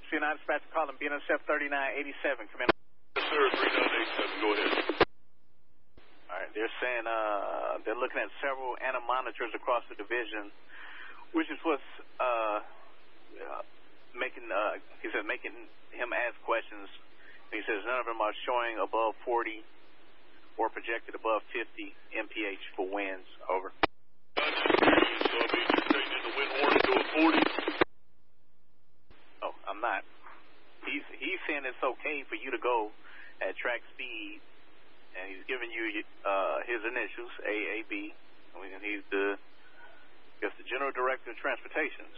C9 dispatch calling BNSF 3987. Come in. Yes, sir, 3987. Go ahead. All right, they're saying they're looking at several anemonitors across the division, which is what's making him ask questions. He says none of them are showing above 40 or projected above 50 mph for winds. Over. Gotcha. So I mean you're changing the wind warning to a 40? Oh, I'm not. He's saying it's okay for you to go at track speed, and he's giving you his initials, AAB. I mean, he's the general director of transportation.